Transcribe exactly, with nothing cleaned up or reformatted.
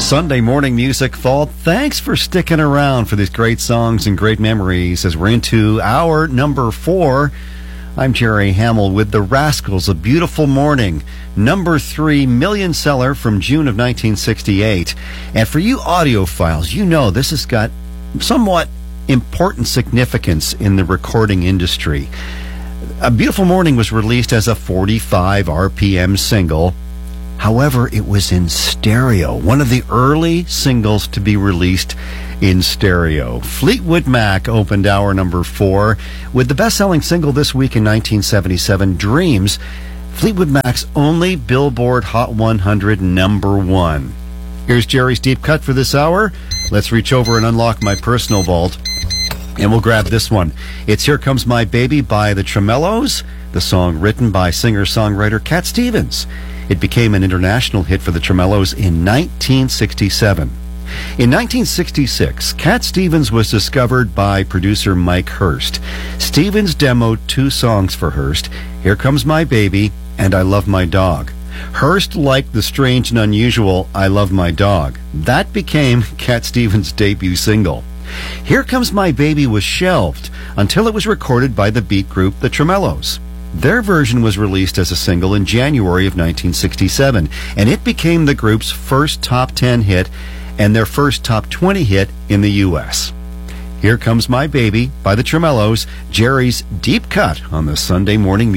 Sunday morning music fall. Thanks for sticking around for these great songs and great memories as we're into hour number four. I'm Jerry Hamill with The Rascals, A Beautiful Morning, number three million seller from June of nineteen sixty-eight. And for you audiophiles, you know this has got somewhat important significance in the recording industry. A Beautiful Morning was released as a forty-five R P M single. However, it was in stereo, one of the early singles to be released in stereo. Fleetwood Mac opened hour number four with the best-selling single this week in nineteen seventy-seven, Dreams, Fleetwood Mac's only Billboard Hot one hundred number one. Here's Jerry's Deep Cut for this hour. Let's reach over and unlock my personal vault, and we'll grab this one. It's Here Comes My Baby by the Tremellos, the song written by singer-songwriter Cat Stevens. It became an international hit for the Tremellos in nineteen sixty-seven. In nineteen sixty-six, Cat Stevens was discovered by producer Mike Hurst. Stevens demoed two songs for Hurst, Here Comes My Baby and I Love My Dog. Hurst liked the strange and unusual I Love My Dog. That became Cat Stevens' debut single. Here Comes My Baby was shelved until it was recorded by the beat group The Tremellos. Their version was released as a single in January of nineteen sixty-seven, and it became the group's first top ten hit and their first top twenty hit in the U S. Here Comes My Baby by the Tremellos, Jerry's Deep Cut on the Sunday Morning Music.